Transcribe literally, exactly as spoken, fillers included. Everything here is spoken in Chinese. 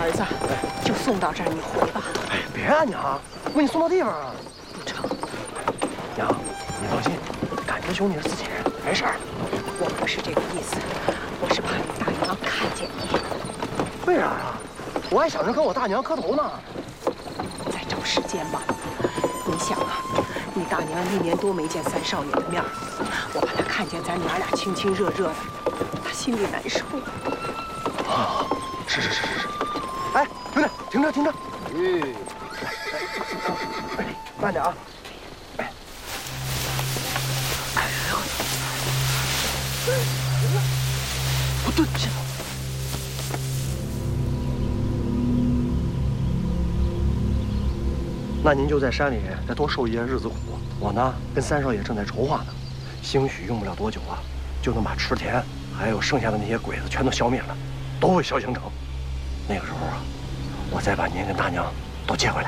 儿子，就送到这儿，你回吧。 哎，别啊，娘，我给你送到地方啊。 不成， 娘，你放心，感觉兄弟是自己人，没事儿。 我不是这个意思，我是怕你大娘看见你。 为啥呀？我还想着跟我大娘磕头呢。 再找时间吧。你想啊，你大娘一年多没见三少爷的面儿，我怕她看见咱娘俩亲亲热热的，她心里难受。 啊，是是是是是。哎，兄弟，停车停车。咦，哎，慢点啊。哎，哎呀，我蹲下。那您就在山里再多受一些日子苦。我呢，跟三少爷正在筹划呢，兴许用不了多久啊，就能把池田还有剩下的那些鬼子全都消灭了，都会小兴城。那个时候啊，我再把您跟大娘都接回来。